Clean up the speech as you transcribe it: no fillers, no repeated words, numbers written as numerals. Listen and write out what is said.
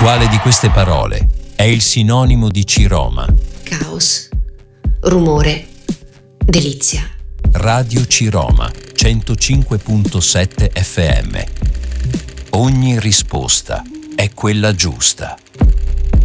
Quale di queste parole è il sinonimo di Ciroma? Caos, rumore, delizia. Radio Ciroma 105.7 FM. Ogni risposta è quella giusta.